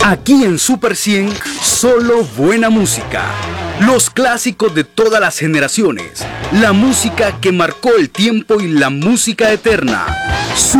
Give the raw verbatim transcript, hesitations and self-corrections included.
Aquí en Super cien, solo buena música. Los clásicos de todas las generaciones. La música que marcó el tiempo y la música eterna.